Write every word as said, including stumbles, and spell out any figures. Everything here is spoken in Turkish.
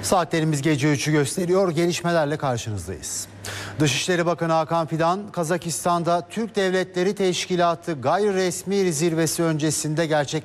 Saatlerimiz gece üçü gösteriyor. Gelişmelerle karşınızdayız. Dışişleri Bakanı Hakan Fidan, Kazakistan'da Türk Devletleri Teşkilatı gayri resmi zirvesi öncesinde gerçek